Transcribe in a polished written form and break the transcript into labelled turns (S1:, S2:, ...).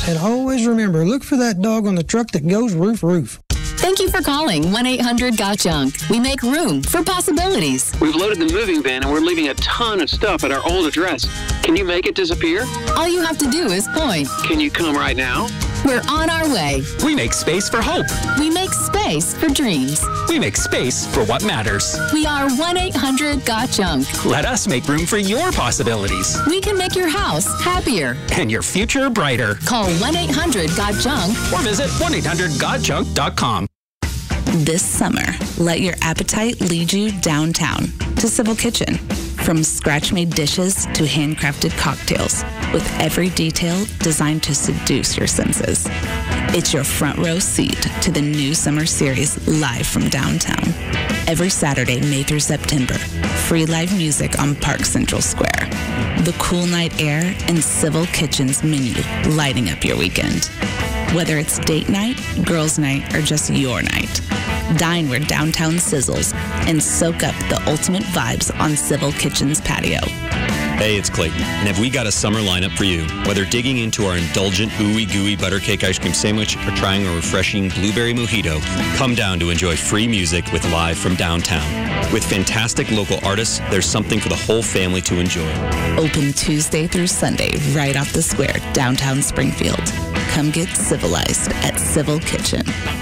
S1: And always remember, look for that dog on the truck that goes roof roof.
S2: Thank you for calling 1-800-GOT-JUNK. We make room for possibilities.
S3: We've loaded the moving van and we're leaving a ton of stuff at our old address. Can you make it disappear?
S2: All you have to do is point.
S3: Can you come right now?
S2: We're on our way.
S4: We make space for hope.
S2: We make space for dreams.
S4: We make space for what matters.
S2: We are 1-800-GOT-JUNK.
S4: Let us make room for your possibilities.
S2: We can make your house happier.
S4: And your future brighter.
S2: Call 1-800-GOT-JUNK.
S4: Or visit 1-800-GOTJUNK.com.
S5: This summer, let your appetite lead you downtown to Civil Kitchen. From scratch-made dishes to handcrafted cocktails, with every detail designed to seduce your senses. It's your front row seat to the new summer series live from downtown. Every Saturday, May through September, free live music on Park Central Square. The cool night air and Civil Kitchen's menu lighting up your weekend. Whether it's date night, girls' night, or just your night, dine where downtown sizzles and soak up the ultimate vibes on Civil Kitchen's patio.
S6: Hey, it's Clayton, and have we got a summer lineup for you? Whether digging into our indulgent ooey gooey butter cake ice cream sandwich or trying a refreshing blueberry mojito, come down to enjoy free music with Live from Downtown. With fantastic local artists, there's something for the whole family to enjoy.
S5: Open Tuesday through Sunday right off the square, downtown Springfield. Come get civilized at Civil Kitchen.